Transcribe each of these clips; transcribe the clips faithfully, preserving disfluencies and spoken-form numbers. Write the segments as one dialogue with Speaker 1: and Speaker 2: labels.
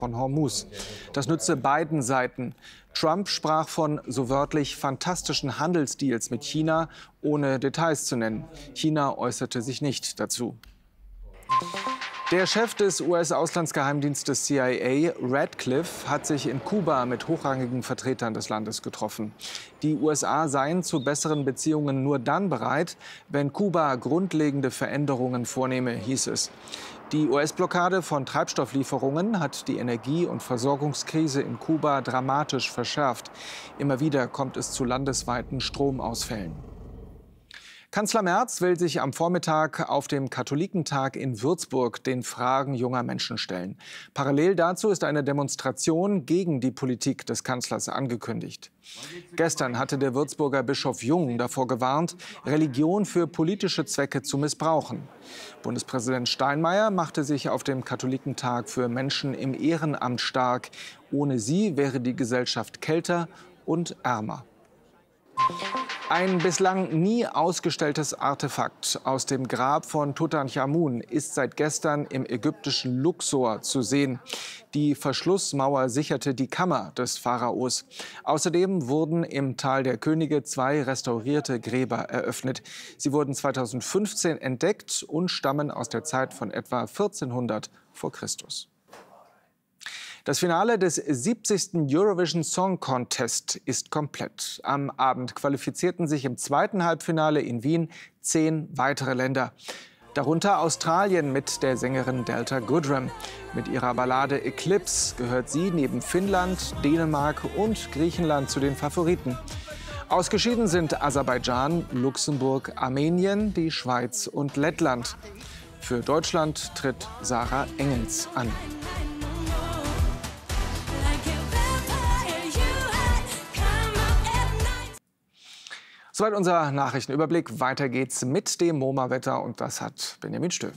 Speaker 1: von Hormuz. Das nütze beiden Seiten. Trump sprach von so wörtlich fantastischen Handelsdeals mit China, ohne Details zu nennen. China äußerte sich nicht dazu. Der Chef des U S-Auslandsgeheimdienstes C I A, Radcliffe, hat sich in Kuba mit hochrangigen Vertretern des Landes getroffen. Die U S A seien zu besseren Beziehungen nur dann bereit, wenn Kuba grundlegende Veränderungen vornehme, hieß es. Die U S-Blockade von Treibstofflieferungen hat die Energie- und Versorgungskrise in Kuba dramatisch verschärft. Immer wieder kommt es zu landesweiten Stromausfällen. Kanzler Merz will sich am Vormittag auf dem Katholikentag in Würzburg den Fragen junger Menschen stellen. Parallel dazu ist eine Demonstration gegen die Politik des Kanzlers angekündigt. Gestern hatte der Würzburger Bischof Jung davor gewarnt, Religion für politische Zwecke zu missbrauchen. Bundespräsident Steinmeier machte sich auf dem Katholikentag für Menschen im Ehrenamt stark. Ohne sie wäre die Gesellschaft kälter und ärmer. Ein bislang nie ausgestelltes Artefakt aus dem Grab von Tutanchamun ist seit gestern im ägyptischen Luxor zu sehen. Die Verschlussmauer sicherte die Kammer des Pharaos. Außerdem wurden im Tal der Könige zwei restaurierte Gräber eröffnet. Sie wurden zweitausendfünfzehn entdeckt und stammen aus der Zeit von etwa vierzehnhundert vor Christus. Das Finale des siebzigsten Eurovision Song Contest ist komplett. Am Abend qualifizierten sich im zweiten Halbfinale in Wien zehn weitere Länder. Darunter Australien mit der Sängerin Delta Goodrem. Mit ihrer Ballade Eclipse gehört sie neben Finnland, Dänemark und Griechenland zu den Favoriten. Ausgeschieden sind Aserbaidschan, Luxemburg, Armenien, die Schweiz und Lettland. Für Deutschland tritt Sarah Engels an. Soweit unser Nachrichtenüberblick. Weiter geht's mit dem MoMA-Wetter und das hat Benjamin Stöwe.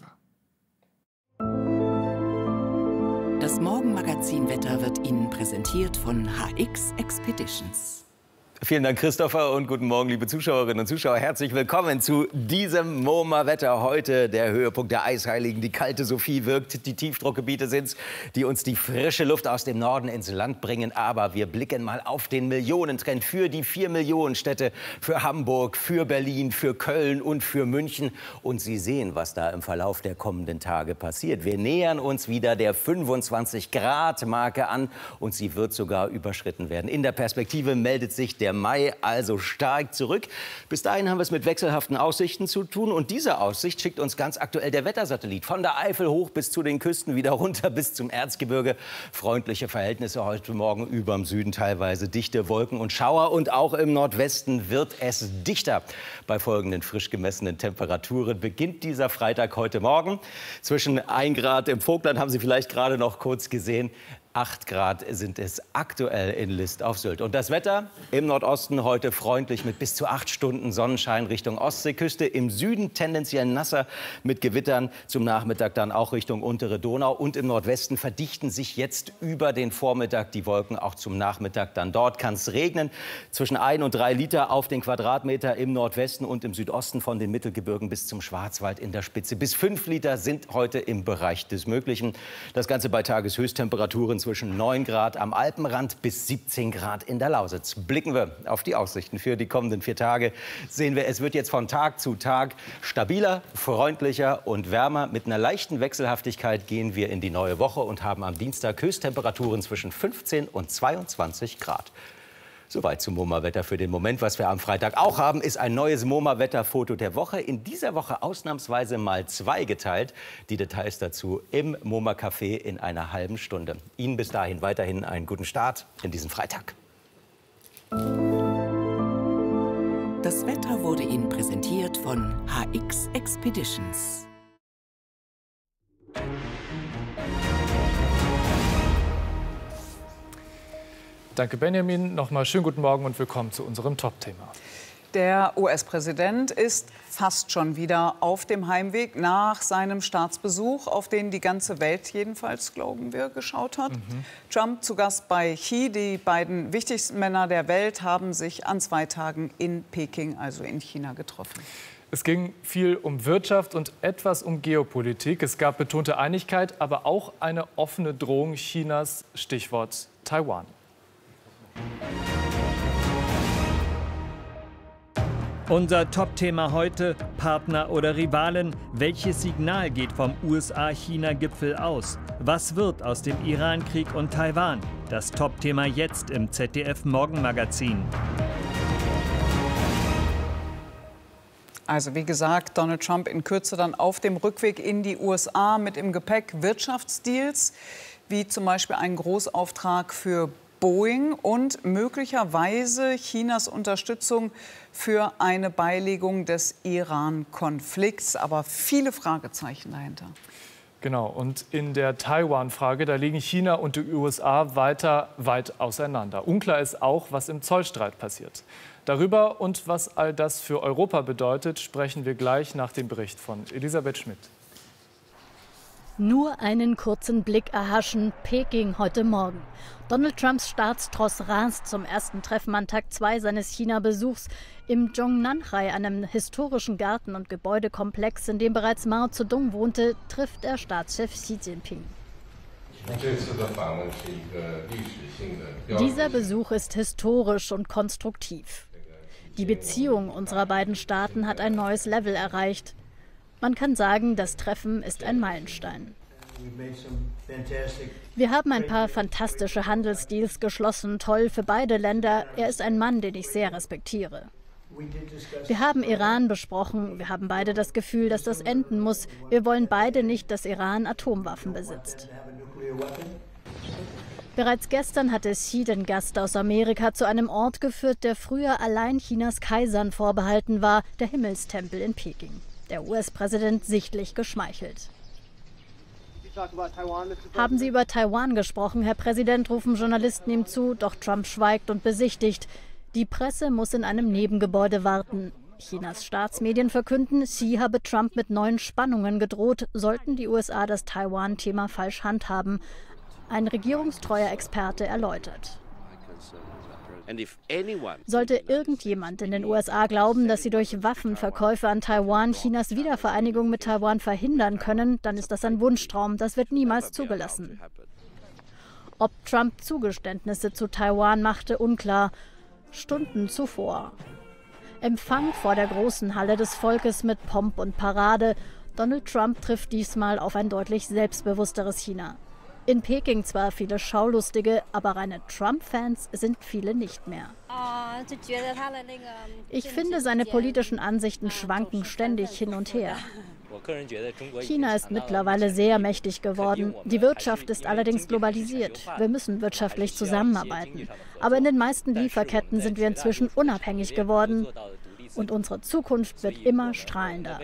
Speaker 2: Das Morgenmagazin-Wetter wird Ihnen präsentiert von H X Expeditions.
Speaker 3: Vielen Dank, Christopher, und guten Morgen, liebe Zuschauerinnen und Zuschauer. Herzlich willkommen zu diesem MoMA-Wetter. Heute der Höhepunkt der Eisheiligen. Die kalte Sophie wirkt. Die Tiefdruckgebiete sind es, die uns die frische Luft aus dem Norden ins Land bringen. Aber wir blicken mal auf den Millionentrend für die vier Millionen Städte, für Hamburg, für Berlin, für Köln und für München. Und Sie sehen, was da im Verlauf der kommenden Tage passiert. Wir nähern uns wieder der fünfundzwanzig Grad Marke an und sie wird sogar überschritten werden. In der Perspektive meldet sich der Mai also stark zurück. Bis dahin haben wir es mit wechselhaften Aussichten zu tun. Und diese Aussicht schickt uns ganz aktuell der Wettersatellit. Von der Eifel hoch bis zu den Küsten, wieder runter bis zum Erzgebirge. Freundliche Verhältnisse heute Morgen überm Süden, teilweise dichte Wolken und Schauer. Und auch im Nordwesten wird es dichter. Bei folgenden frisch gemessenen Temperaturen beginnt dieser Freitag heute Morgen. Zwischen ein Grad im Vogtland, haben Sie vielleicht gerade noch kurz gesehen. acht Grad sind es aktuell in List auf Sylt. Und das Wetter im Nordosten heute freundlich mit bis zu acht Stunden Sonnenschein Richtung Ostseeküste. Im Süden tendenziell nasser mit Gewittern. Zum Nachmittag dann auch Richtung untere Donau. Und im Nordwesten verdichten sich jetzt über den Vormittag die Wolken. Auch zum Nachmittag dann dort kann es regnen. Zwischen ein und drei Liter auf den Quadratmeter im Nordwesten und im Südosten von den Mittelgebirgen bis zum Schwarzwald in der Spitze. Bis fünf Liter sind heute im Bereich des Möglichen. Das Ganze bei Tageshöchsttemperaturen zwischen neun Grad am Alpenrand bis siebzehn Grad in der Lausitz. Blicken wir auf die Aussichten für die kommenden vier Tage. Sehen wir, es wird jetzt von Tag zu Tag stabiler, freundlicher und wärmer. Mit einer leichten Wechselhaftigkeit gehen wir in die neue Woche und haben am Dienstag Höchsttemperaturen zwischen fünfzehn und zweiundzwanzig Grad. Soweit zum MoMA-Wetter für den Moment. Was wir am Freitag auch haben, ist ein neues MoMA-Wetter-Foto der Woche. In dieser Woche ausnahmsweise mal zwei geteilt. Die Details dazu im MoMA-Café in einer halben Stunde. Ihnen bis dahin weiterhin einen guten Start in diesen Freitag.
Speaker 2: Das Wetter wurde Ihnen präsentiert von H X Expeditions.
Speaker 4: Danke, Benjamin. Nochmal schönen guten Morgen und willkommen zu unserem Top-Thema.
Speaker 5: Der U S-Präsident ist fast schon wieder auf dem Heimweg nach seinem Staatsbesuch, auf den die ganze Welt jedenfalls, glauben wir, geschaut hat. Mhm. Trump zu Gast bei Xi. Die beiden wichtigsten Männer der Welt haben sich an zwei Tagen in Peking, also in China, getroffen.
Speaker 4: Es ging viel um Wirtschaft und etwas um Geopolitik. Es gab betonte Einigkeit, aber auch eine offene Drohung Chinas, Stichwort Taiwan.
Speaker 6: Unser Top-Thema heute: Partner oder Rivalen? Welches Signal geht vom U S A-China-Gipfel aus? Was wird aus dem Iran-Krieg und Taiwan? Das Top-Thema jetzt im Z D F-Morgenmagazin.
Speaker 5: Also wie gesagt, Donald Trump in Kürze dann auf dem Rückweg in die U S A mit im Gepäck Wirtschaftsdeals, wie zum Beispiel einen Großauftrag für Boeing und möglicherweise Chinas Unterstützung für eine Beilegung des Iran-Konflikts. Aber viele Fragezeichen dahinter.
Speaker 4: Genau, und in der Taiwan-Frage, da liegen China und die U S A weiter weit auseinander. Unklar ist auch, was im Zollstreit passiert. Darüber und was all das für Europa bedeutet, sprechen wir gleich nach dem Bericht von Elisabeth Schmidt.
Speaker 7: Nur einen kurzen Blick erhaschen, Peking heute Morgen. Donald Trumps Staatstross rast zum ersten Treffen an Tag zwei seines China-Besuchs. Im Zhongnanhai, einem historischen Garten- und Gebäudekomplex, in dem bereits Mao Zedong wohnte, trifft er Staatschef Xi Jinping. Dieser Besuch ist historisch und konstruktiv. Die Beziehung unserer beiden Staaten hat ein neues Level erreicht. Man kann sagen, das Treffen ist ein Meilenstein. Wir haben ein paar fantastische Handelsdeals geschlossen, toll für beide Länder. Er ist ein Mann, den ich sehr respektiere. Wir haben Iran besprochen. Wir haben beide das Gefühl, dass das enden muss. Wir wollen beide nicht, dass Iran Atomwaffen besitzt. Bereits gestern hatte Xi den Gast aus Amerika zu einem Ort geführt, der früher allein Chinas Kaisern vorbehalten war, der Himmelstempel in Peking. Der U S-Präsident sichtlich geschmeichelt. Haben Sie über Taiwan gesprochen, Herr Präsident, rufen Journalisten ihm zu, doch Trump schweigt und besichtigt. Die Presse muss in einem Nebengebäude warten. Chinas Staatsmedien verkünden, Xi habe Trump mit neuen Spannungen gedroht, sollten die U S A das Taiwan-Thema falsch handhaben. Ein regierungstreuer Experte erläutert. Sollte irgendjemand in den U S A glauben, dass sie durch Waffenverkäufe an Taiwan Chinas Wiedervereinigung mit Taiwan verhindern können, dann ist das ein Wunschtraum. Das wird niemals zugelassen. Ob Trump Zugeständnisse zu Taiwan machte, unklar. Stunden zuvor. Empfang vor der großen Halle des Volkes mit Pomp und Parade. Donald Trump trifft diesmal auf ein deutlich selbstbewussteres China. In Peking zwar viele Schaulustige, aber reine Trump-Fans sind viele nicht mehr. Ich finde, seine politischen Ansichten schwanken ständig hin und her. China ist mittlerweile sehr mächtig geworden. Die Wirtschaft ist allerdings globalisiert. Wir müssen wirtschaftlich zusammenarbeiten. Aber in den meisten Lieferketten sind wir inzwischen unabhängig geworden. Und unsere Zukunft wird immer strahlender.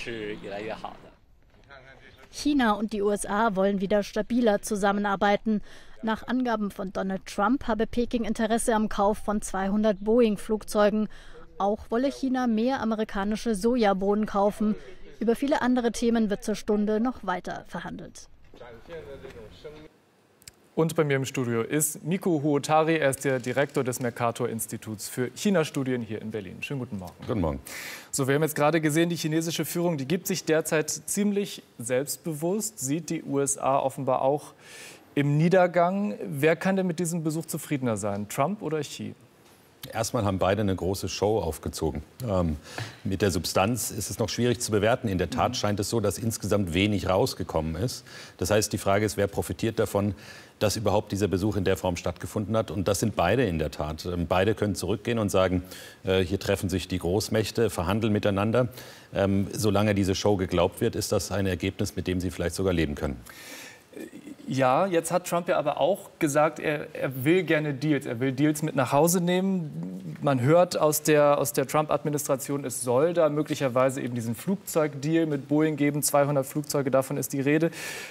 Speaker 7: China und die U S A wollen wieder stabiler zusammenarbeiten. Nach Angaben von Donald Trump habe Peking Interesse am Kauf von zweihundert Boeing-Flugzeugen. Auch wolle China mehr amerikanische Sojabohnen kaufen. Über viele andere Themen wird zur Stunde noch weiter verhandelt.
Speaker 4: Und bei mir im Studio ist Miku Huotari. Er ist der Direktor des Mercator-Instituts für China-Studien hier in Berlin. Schönen guten Morgen.
Speaker 8: Guten Morgen.
Speaker 4: So, wir haben jetzt gerade gesehen, die chinesische Führung, die gibt sich derzeit ziemlich selbstbewusst, sieht die U S A offenbar auch im Niedergang. Wer kann denn mit diesem Besuch zufriedener sein, Trump oder Xi?
Speaker 8: Erstmal haben beide eine große Show aufgezogen. Ähm, mit der Substanz ist es noch schwierig zu bewerten. In der Tat scheint es so, dass insgesamt wenig rausgekommen ist. Das heißt, die Frage ist, wer profitiert davon, dass überhaupt dieser Besuch in der Form stattgefunden hat. Und das sind beide in der Tat. Ähm, beide können zurückgehen und sagen, äh, hier treffen sich die Großmächte, verhandeln miteinander. Ähm, solange diese Show geglaubt wird, ist das ein Ergebnis, mit dem sie vielleicht sogar leben können.
Speaker 4: Ja, jetzt hat Trump ja aber auch gesagt, er, er will gerne Deals. Er will Deals mit nach Hause nehmen. Man hört aus der, aus der Trump-Administration, es soll da möglicherweise eben diesen Flugzeugdeal mit Boeing geben. zweihundert Flugzeuge, davon ist die Rede.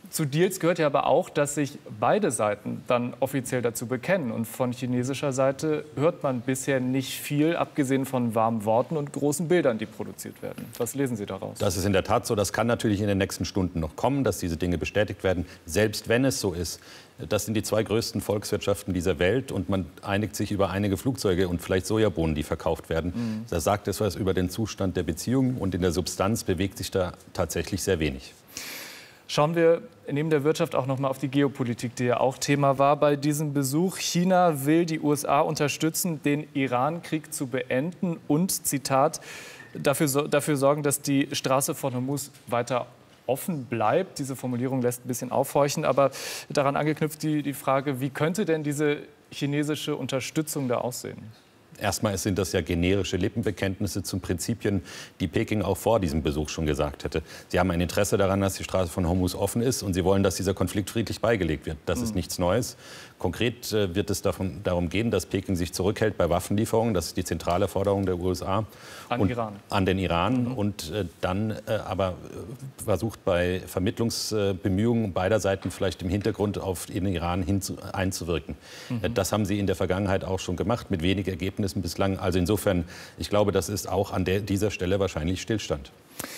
Speaker 4: Zu Deals gehört ja aber auch, dass sich beide Seiten dann offiziell dazu bekennen. Und von chinesischer Seite hört man bisher nicht viel, abgesehen von warmen Worten und großen Bildern, die produziert werden. Was lesen Sie daraus?
Speaker 8: Das ist in der Tat so. Das kann natürlich in den nächsten Stunden noch kommen, dass diese Dinge bestätigt werden. Selbst wenn es so ist, das sind die zwei größten Volkswirtschaften dieser Welt und man einigt sich über einige Flugzeuge und vielleicht Sojabohnen, die verkauft werden. Mhm. Da sagt es was über den Zustand der Beziehungen und in der Substanz bewegt sich da tatsächlich sehr wenig.
Speaker 4: Schauen wir neben der Wirtschaft auch noch mal auf die Geopolitik, die ja auch Thema war bei diesem Besuch. China will die U S A unterstützen, den Iran-Krieg zu beenden und, Zitat, dafür, dafür sorgen, dass die Straße von Hormuz weiter offen bleibt. Diese Formulierung lässt ein bisschen aufhorchen, aber daran angeknüpft die, die Frage, wie könnte denn diese chinesische Unterstützung da aussehen?
Speaker 8: Erstmal sind das ja generische Lippenbekenntnisse zu Prinzipien, die Peking auch vor diesem Besuch schon gesagt hätte. Sie haben ein Interesse daran, dass die Straße von Hormuz offen ist und sie wollen, dass dieser Konflikt friedlich beigelegt wird. Das mhm. ist nichts Neues. Konkret äh, wird es davon, darum gehen, dass Peking sich zurückhält bei Waffenlieferungen. Das ist die zentrale Forderung der U S A.
Speaker 4: An
Speaker 8: und
Speaker 4: Iran.
Speaker 8: An den Iran.
Speaker 4: Mhm.
Speaker 8: Und äh, dann äh, aber äh, versucht bei Vermittlungsbemühungen beider Seiten vielleicht im Hintergrund auf den Iran hin zu, einzuwirken. Mhm. Äh, das haben sie in der Vergangenheit auch schon gemacht, mit wenig Ergebnissen bislang. Also insofern, ich glaube, das ist auch an der, dieser Stelle wahrscheinlich Stillstand.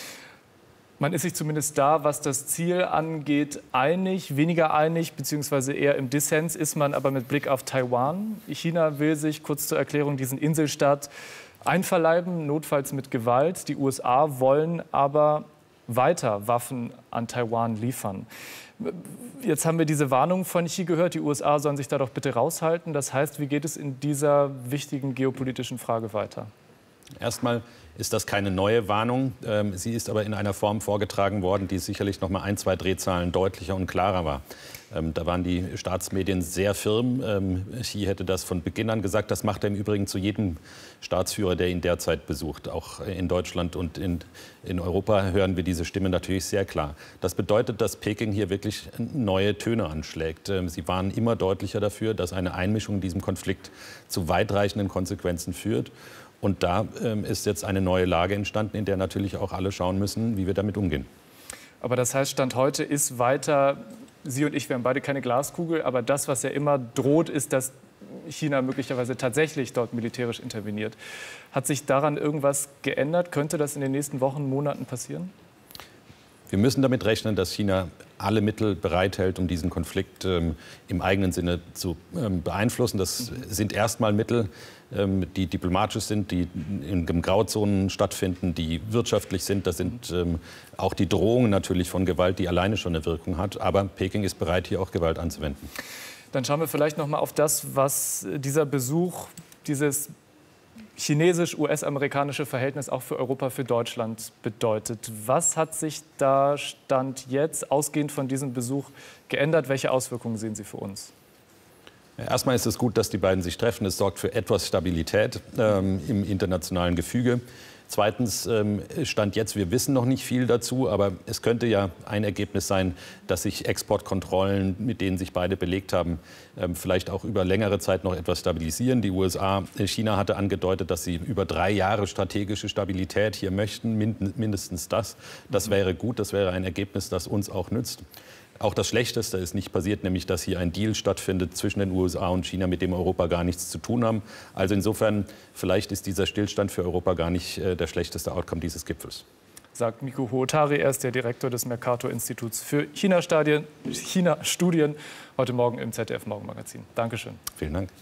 Speaker 4: Man ist sich zumindest da, was das Ziel angeht, einig. Weniger einig, beziehungsweise eher im Dissens ist man aber mit Blick auf Taiwan. China will sich, kurz zur Erklärung, diesen Inselstaat einverleiben, notfalls mit Gewalt. Die U S A wollen aber weiter Waffen an Taiwan liefern. Jetzt haben wir diese Warnung von Xi gehört, die U S A sollen sich da doch bitte raushalten. Das heißt, wie geht es in dieser wichtigen geopolitischen Frage weiter?
Speaker 8: Erstmal ist das keine neue Warnung. Sie ist aber in einer Form vorgetragen worden, die sicherlich noch mal ein, zwei Drehzahlen deutlicher und klarer war. Da waren die Staatsmedien sehr firm. Xi hätte das von Beginn an gesagt. Das macht er im Übrigen zu jedem Staatsführer, der ihn derzeit besucht. Auch in Deutschland und in, in Europa hören wir diese Stimme natürlich sehr klar. Das bedeutet, dass Peking hier wirklich neue Töne anschlägt. Sie waren immer deutlicher dafür, dass eine Einmischung in diesem Konflikt zu weitreichenden Konsequenzen führt. Und da ähm, ist jetzt eine neue Lage entstanden, in der natürlich auch alle schauen müssen, wie wir damit umgehen.
Speaker 4: Aber das heißt, Stand heute ist weiter, Sie und ich, wir haben beide keine Glaskugel, aber das, was ja immer droht, ist, dass China möglicherweise tatsächlich dort militärisch interveniert. Hat sich daran irgendwas geändert? Könnte das in den nächsten Wochen, Monaten passieren?
Speaker 8: Wir müssen damit rechnen, dass China alle Mittel bereithält, um diesen Konflikt ähm, im eigenen Sinne zu ähm, beeinflussen. Das sind erstmal Mittel, ähm, die diplomatisch sind, die in, in Grauzonen stattfinden, die wirtschaftlich sind. Das sind ähm, auch die Drohungen natürlich von Gewalt, die alleine schon eine Wirkung hat. Aber Peking ist bereit, hier auch Gewalt anzuwenden.
Speaker 4: Dann schauen wir vielleicht noch mal auf das, was dieser Besuch, dieses chinesisch-U S-amerikanische Verhältnis auch für Europa, für Deutschland bedeutet. Was hat sich da Stand jetzt, ausgehend von diesem Besuch, geändert? Welche Auswirkungen sehen Sie für uns?
Speaker 8: Erstmal ist es gut, dass die beiden sich treffen. Es sorgt für etwas Stabilität ähm, im internationalen Gefüge. Zweitens ähm, Stand jetzt, wir wissen noch nicht viel dazu, aber es könnte ja ein Ergebnis sein, dass sich Exportkontrollen, mit denen sich beide belegt haben, ähm, vielleicht auch über längere Zeit noch etwas stabilisieren. Die U S A, China hatte angedeutet, dass sie über drei Jahre strategische Stabilität hier möchten, mind mindestens das. Das wäre gut, das wäre ein Ergebnis, das uns auch nützt. Auch das Schlechteste ist nicht passiert, nämlich dass hier ein Deal stattfindet zwischen den U S A und China, mit dem Europa gar nichts zu tun haben. Also insofern, vielleicht ist dieser Stillstand für Europa gar nicht äh, der schlechteste Outcome dieses Gipfels.
Speaker 4: Sagt Mikko Huotari, er ist der Direktor des Mercator-Instituts für China-Studien, China-Studien, heute Morgen im Z D F-Morgenmagazin. Dankeschön.
Speaker 8: Vielen Dank.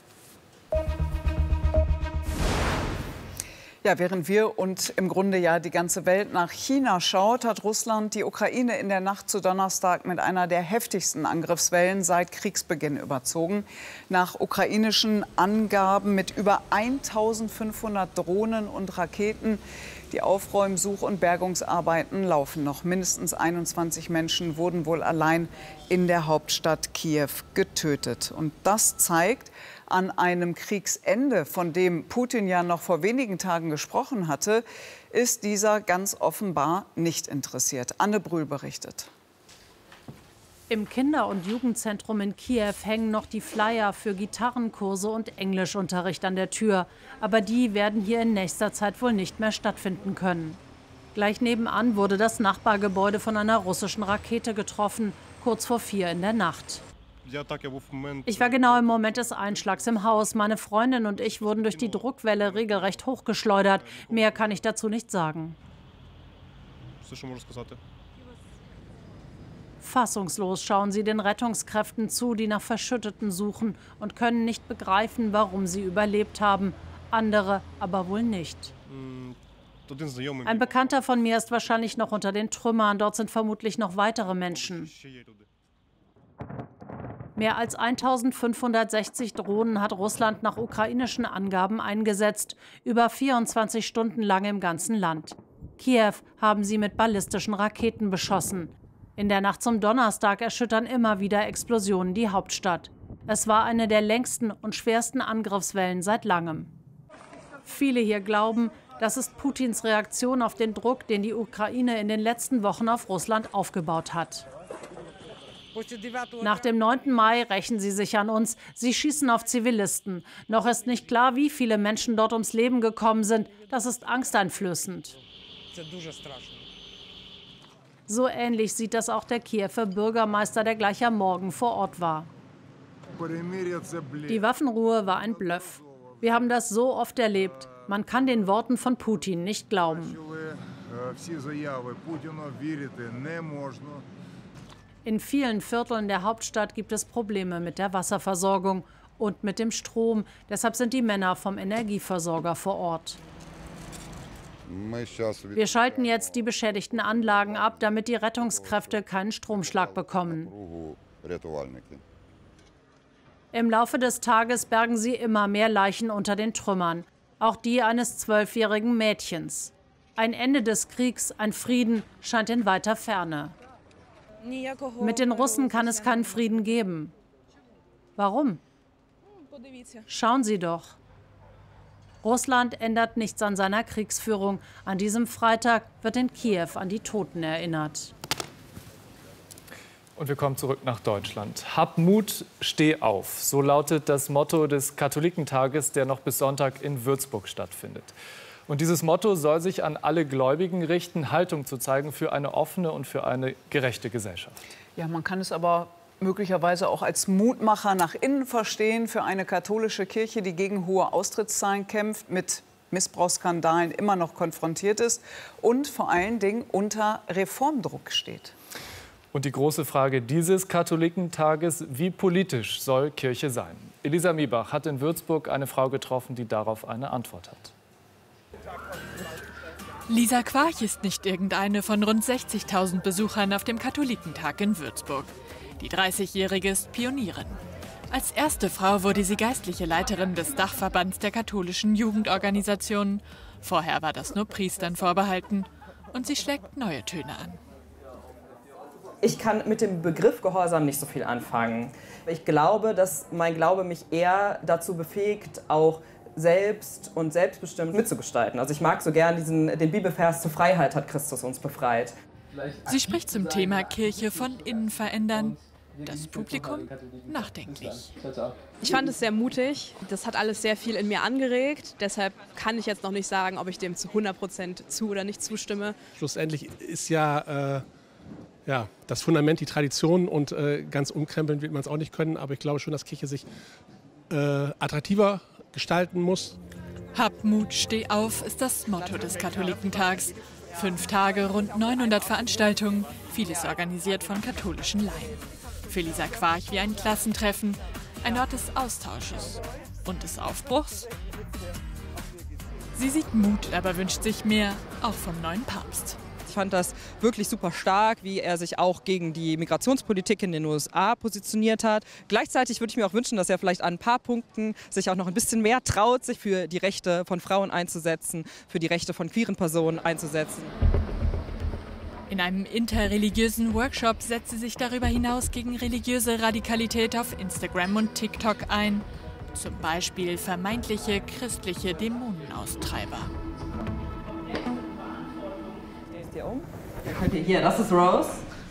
Speaker 5: Ja, während wir und im Grunde ja die ganze Welt nach China schaut, hat Russland die Ukraine in der Nacht zu Donnerstag mit einer der heftigsten Angriffswellen seit Kriegsbeginn überzogen. Nach ukrainischen Angaben mit über eintausendfünfhundert Drohnen und Raketen. Die Aufräum-, Such- und Bergungsarbeiten laufen noch. Mindestens einundzwanzig Menschen wurden wohl allein in der Hauptstadt Kiew getötet. Und das zeigt, an einem Kriegsende, von dem Putin ja noch vor wenigen Tagen gesprochen hatte, ist dieser ganz offenbar nicht interessiert. Anne Brühl berichtet.
Speaker 9: Im Kinder- und Jugendzentrum in Kiew hängen noch die Flyer für Gitarrenkurse und Englischunterricht an der Tür. Aber die werden hier in nächster Zeit wohl nicht mehr stattfinden können. Gleich nebenan wurde das Nachbargebäude von einer russischen Rakete getroffen, kurz vor vier in der Nacht. Ich war genau im Moment des Einschlags im Haus. Meine Freundin und ich wurden durch die Druckwelle regelrecht hochgeschleudert. Mehr kann ich dazu nicht sagen. Fassungslos schauen sie den Rettungskräften zu, die nach Verschütteten suchen und können nicht begreifen, warum sie überlebt haben. Andere aber wohl nicht. Ein Bekannter von mir ist wahrscheinlich noch unter den Trümmern. Dort sind vermutlich noch weitere Menschen. Mehr als eintausendfünfhundertsechzig Drohnen hat Russland nach ukrainischen Angaben eingesetzt, über vierundzwanzig Stunden lang im ganzen Land. Kiew haben sie mit ballistischen Raketen beschossen. In der Nacht zum Donnerstag erschüttern immer wieder Explosionen die Hauptstadt. Es war eine der längsten und schwersten Angriffswellen seit langem. Viele hier glauben, das ist Putins Reaktion auf den Druck, den die Ukraine in den letzten Wochen auf Russland aufgebaut hat. Nach dem neunten Mai rächen sie sich an uns. Sie schießen auf Zivilisten. Noch ist nicht klar, wie viele Menschen dort ums Leben gekommen sind. Das ist angsteinflößend. So ähnlich sieht das auch der Kiewer Bürgermeister, der gleich am Morgen vor Ort war. Die Waffenruhe war ein Bluff. Wir haben das so oft erlebt. Man kann den Worten von Putin nicht glauben. In vielen Vierteln der Hauptstadt gibt es Probleme mit der Wasserversorgung und mit dem Strom. Deshalb sind die Männer vom Energieversorger vor Ort. Wir schalten jetzt die beschädigten Anlagen ab, damit die Rettungskräfte keinen Stromschlag bekommen. Im Laufe des Tages bergen sie immer mehr Leichen unter den Trümmern, auch die eines zwölfjährigen Mädchens. Ein Ende des Kriegs, ein Frieden, scheint in weiter Ferne. Mit den Russen kann es keinen Frieden geben. Warum? Schauen Sie doch. Russland ändert nichts an seiner Kriegsführung. An diesem Freitag wird in Kiew an die Toten erinnert.
Speaker 4: Und wir kommen zurück nach Deutschland. Hab Mut, steh auf. So lautet das Motto des Katholikentages, der noch bis Sonntag in Würzburg stattfindet. Und dieses Motto soll sich an alle Gläubigen richten, Haltung zu zeigen für eine offene und für eine gerechte Gesellschaft.
Speaker 5: Ja, man kann es aber möglicherweise auch als Mutmacher nach innen verstehen für eine katholische Kirche, die gegen hohe Austrittszahlen kämpft, mit Missbrauchsskandalen immer noch konfrontiert ist und vor allen Dingen unter Reformdruck steht.
Speaker 4: Und die große Frage dieses Katholikentages: Wie politisch soll Kirche sein? Elisa Miebach hat in Würzburg eine Frau getroffen, die darauf eine Antwort hat.
Speaker 10: Lisa Quarch ist nicht irgendeine von rund sechzigtausend Besuchern auf dem Katholikentag in Würzburg. Die dreißigjährige ist Pionierin. Als erste Frau wurde sie geistliche Leiterin des Dachverbands der katholischen Jugendorganisationen. Vorher war das nur Priestern vorbehalten. Und sie schlägt neue Töne an.
Speaker 11: Ich kann mit dem Begriff Gehorsam nicht so viel anfangen. Ich glaube, dass mein Glaube mich eher dazu befähigt, auch selbst und selbstbestimmt mitzugestalten. Also ich mag so gern diesen, den Bibelvers: zur Freiheit hat Christus uns befreit.
Speaker 10: Sie spricht zum Thema Kirche von innen verändern. Das Publikum nachdenklich.
Speaker 12: Ich fand es sehr mutig. Das hat alles sehr viel in mir angeregt. Deshalb kann ich jetzt noch nicht sagen, ob ich dem zu hundert Prozent zu oder nicht zustimme.
Speaker 13: Schlussendlich ist ja, äh, ja das Fundament die Tradition und äh, ganz umkrempeln wird man es auch nicht können. Aber ich glaube schon, dass Kirche sich äh, attraktiver gestalten muss.
Speaker 10: Hab Mut, steh auf ist das Motto des Katholikentags. Fünf Tage, rund neunhundert Veranstaltungen, vieles organisiert von katholischen Laien. Für Lisa Quarch wie ein Klassentreffen, ein Ort des Austausches und des Aufbruchs. Sie sieht Mut, aber wünscht sich mehr, auch vom neuen Papst.
Speaker 14: Ich fand das wirklich super stark, wie er sich auch gegen die Migrationspolitik in den U S A positioniert hat. Gleichzeitig würde ich mir auch wünschen, dass er vielleicht an ein paar Punkten sich auch noch ein bisschen mehr traut, sich für die Rechte von Frauen einzusetzen, für die Rechte von queeren Personen einzusetzen.
Speaker 10: In einem interreligiösen Workshop setzt sie sich darüber hinaus gegen religiöse Radikalität auf Instagram und TikTok ein. Zum Beispiel vermeintliche christliche Dämonenaustreiber.
Speaker 11: Um. Hier, das ist Rose.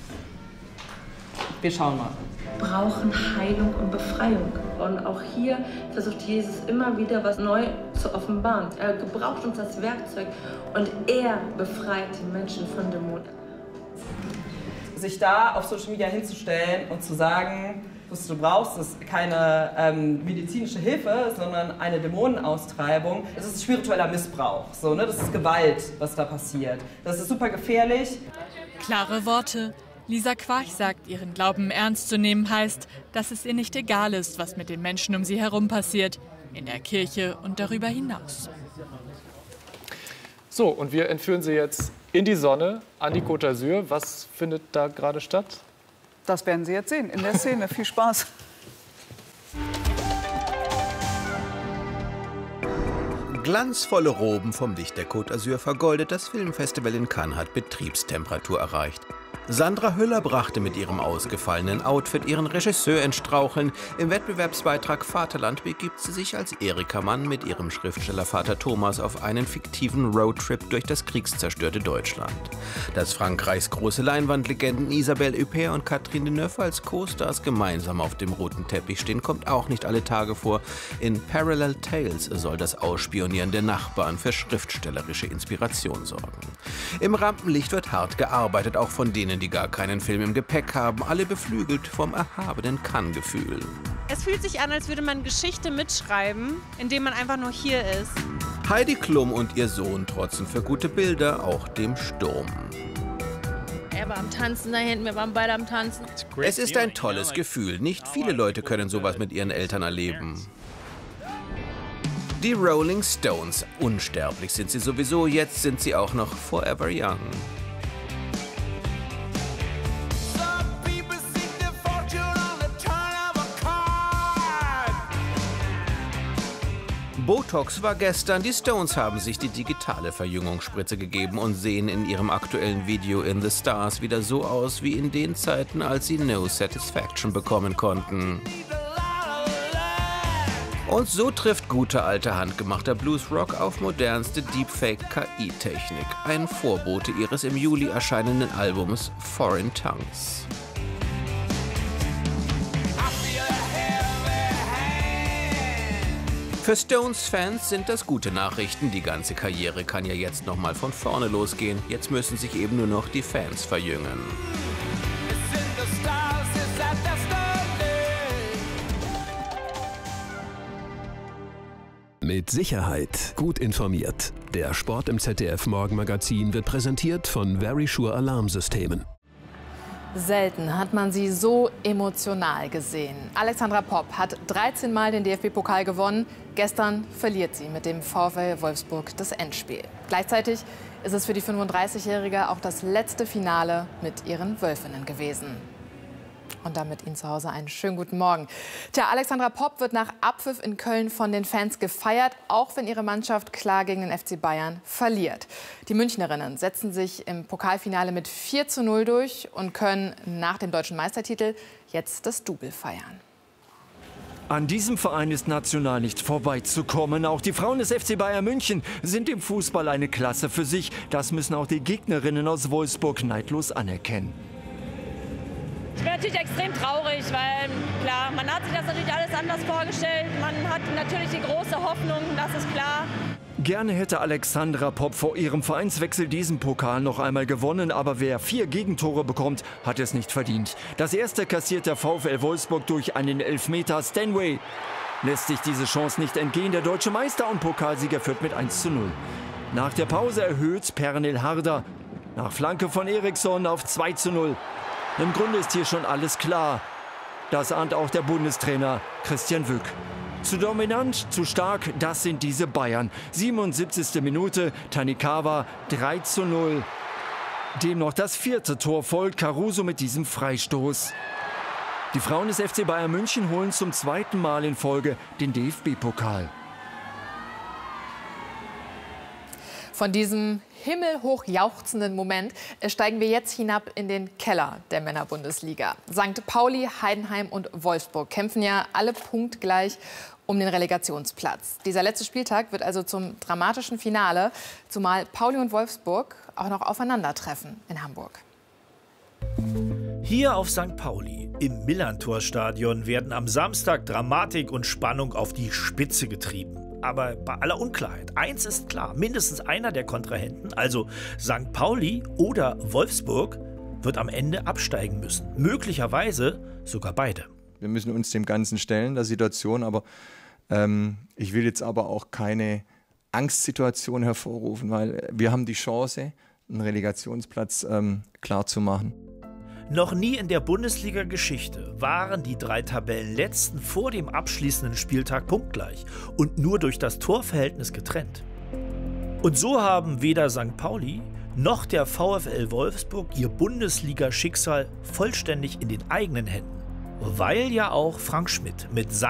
Speaker 11: Wir schauen mal.
Speaker 15: Wir brauchen Heilung und Befreiung. Und auch hier versucht Jesus immer wieder was neu zu offenbaren. Er gebraucht uns als Werkzeug und er befreit die Menschen von Dämonen.
Speaker 11: Sich da auf Social Media hinzustellen und zu sagen, was du brauchst, ist keine ähm, medizinische Hilfe, sondern eine Dämonenaustreibung. Es ist spiritueller Missbrauch. So, ne? Das ist Gewalt, was da passiert. Das ist super gefährlich.
Speaker 10: Klare Worte. Lisa Quarch sagt, ihren Glauben ernst zu nehmen heißt, dass es ihr nicht egal ist, was mit den Menschen um sie herum passiert, in der Kirche und darüber hinaus.
Speaker 4: So, und wir entführen Sie jetzt in die Sonne, an die Côte d'Azur. Was findet da gerade statt?
Speaker 5: Das werden Sie jetzt sehen in der Szene. Viel Spaß.
Speaker 16: Glanzvolle Roben vom Licht der Côte d'Azur vergoldet. Das Filmfestival in Cannes hat Betriebstemperatur erreicht. Sandra Hüller brachte mit ihrem ausgefallenen Outfit ihren Regisseur ins Straucheln. Im Wettbewerbsbeitrag Vaterland begibt sie sich als Erika Mann mit ihrem Schriftstellervater Thomas auf einen fiktiven Roadtrip durch das kriegszerstörte Deutschland. Dass Frankreichs große Leinwandlegenden Isabelle Huppert und Catherine Deneuve als Co-Stars gemeinsam auf dem roten Teppich stehen, kommt auch nicht alle Tage vor. In Parallel Tales soll das Ausspionieren der Nachbarn für schriftstellerische Inspiration sorgen. Im Rampenlicht wird hart gearbeitet, auch von denen, die gar keinen Film im Gepäck haben, alle beflügelt vom erhabenen Cannes-Gefühl.
Speaker 17: Es fühlt sich an, als würde man Geschichte mitschreiben, indem man einfach nur hier ist.
Speaker 16: Heidi Klum und ihr Sohn trotzen für gute Bilder auch dem Sturm.
Speaker 17: Er war am Tanzen da hinten, wir waren beide am Tanzen.
Speaker 16: Es ist ein tolles Gefühl. Nicht viele Leute können sowas mit ihren Eltern erleben. Die Rolling Stones. Unsterblich sind sie sowieso, jetzt sind sie auch noch forever young. Botox war gestern. Die Stones haben sich die digitale Verjüngungsspritze gegeben und sehen in ihrem aktuellen Video In the Stars wieder so aus wie in den Zeiten, als sie No Satisfaction bekommen konnten. Und so trifft guter alter handgemachter Bluesrock auf modernste Deepfake-K I-Technik. Ein Vorbote ihres im Juli erscheinenden Albums Foreign Tongues. Für Stones-Fans sind das gute Nachrichten. Die ganze Karriere kann ja jetzt noch mal von vorne losgehen. Jetzt müssen sich eben nur noch die Fans verjüngen.
Speaker 18: Mit Sicherheit gut informiert. Der Sport im Z D F Morgenmagazin wird präsentiert von Verisure Alarmsystemen.
Speaker 19: Selten hat man sie so emotional gesehen. Alexandra Popp hat dreizehn Mal den D F B-Pokal gewonnen. Gestern verliert sie mit dem VfL Wolfsburg das Endspiel. Gleichzeitig ist es für die fünfunddreißigjährige auch das letzte Finale mit ihren Wölfinnen gewesen. Und damit Ihnen zu Hause einen schönen guten Morgen. Tja, Alexandra Popp wird nach Abpfiff in Köln von den Fans gefeiert, auch wenn ihre Mannschaft klar gegen den F C Bayern verliert. Die Münchnerinnen setzen sich im Pokalfinale mit vier zu null durch und können nach dem deutschen Meistertitel jetzt das Double feiern.
Speaker 6: An diesem Verein ist national nicht vorbeizukommen. Auch die Frauen des F C Bayern München sind im Fußball eine Klasse für sich. Das müssen auch die Gegnerinnen aus Wolfsburg neidlos anerkennen.
Speaker 17: Ich bin natürlich extrem traurig, weil klar, man hat sich das natürlich alles anders vorgestellt. Man hat natürlich die große Hoffnung, das ist klar.
Speaker 6: Gerne hätte Alexandra Popp vor ihrem Vereinswechsel diesen Pokal noch einmal gewonnen, aber wer vier Gegentore bekommt, hat es nicht verdient. Das erste kassiert der VfL Wolfsburg durch einen Elfmeter. Stanway lässt sich diese Chance nicht entgehen. Der deutsche Meister und Pokalsieger führt mit eins zu null. Nach der Pause erhöht Pernil Harder nach Flanke von Eriksson auf zwei zu null. Im Grunde ist hier schon alles klar. Das ahnt auch der Bundestrainer Christian Wück. Zu dominant, zu stark, das sind diese Bayern. siebenundsiebzigste Minute, Tanikawa drei zu null. Dem noch das vierte Tor folgt, Caruso mit diesem Freistoß. Die Frauen des F C Bayern München holen zum zweiten Mal in Folge den D F B-Pokal.
Speaker 19: Von diesem himmelhoch jauchzenden Moment steigen wir jetzt hinab in den Keller der Männerbundesliga. Sankt Pauli, Heidenheim und Wolfsburg kämpfen ja alle punktgleich um den Relegationsplatz. Dieser letzte Spieltag wird also zum dramatischen Finale, zumal Pauli und Wolfsburg auch noch aufeinandertreffen in Hamburg.
Speaker 20: Hier auf Sankt Pauli im Millerntor-Stadion werden am Samstag Dramatik und Spannung auf die Spitze getrieben. Aber bei aller Unklarheit, eins ist klar, mindestens einer der Kontrahenten, also Sankt Pauli oder Wolfsburg, wird am Ende absteigen müssen. Möglicherweise sogar beide.
Speaker 21: Wir müssen uns dem Ganzen stellen, der Situation, aber ähm, ich will jetzt aber auch keine Angstsituation hervorrufen, weil wir haben die Chance, einen Relegationsplatz ähm, klar zu machen.
Speaker 20: Noch nie in der Bundesliga-Geschichte waren die drei Tabellenletzten vor dem abschließenden Spieltag punktgleich und nur durch das Torverhältnis getrennt. Und so haben weder Sankt Pauli noch der VfL Wolfsburg ihr Bundesliga-Schicksal vollständig in den eigenen Händen, weil ja auch Frank Schmidt mit seinem